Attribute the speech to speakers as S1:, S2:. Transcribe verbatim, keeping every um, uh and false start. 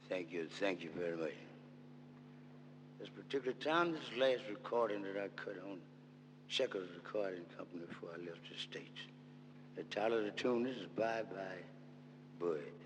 S1: Thank you, thank you very much. This particular time, this last recording that I cut on Checkers Recording Company before I left the States. The title of the tune, this is Bye Bye Bud.